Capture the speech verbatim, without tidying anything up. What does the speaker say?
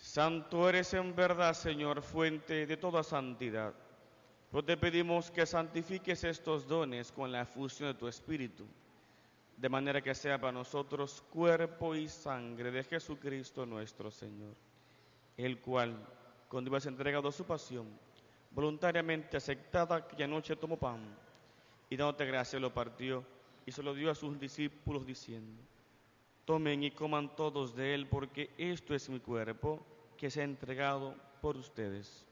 Santo eres en verdad, Señor, fuente de toda santidad. Pero te pedimos que santifiques estos dones con la efusión de tu Espíritu, de manera que sea para nosotros cuerpo y sangre de Jesucristo nuestro Señor, el cual, cuando ibas entregado a su pasión, voluntariamente aceptada aquella noche tomó pan, y dándote gracia lo partió, y se lo dio a sus discípulos diciendo: tomen y coman todos de él, porque esto es mi cuerpo, que se ha entregado por ustedes.